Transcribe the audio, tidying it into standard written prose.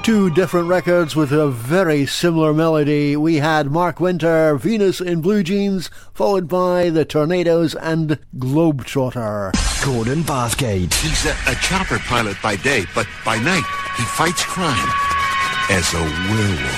Two different records with a very similar melody. We had Mark Winter, Venus in Blue Jeans, followed by the Tornadoes and Globetrotter. Gordon Bathgate. He's a chopper pilot by day, but by night he fights crime as a werewolf.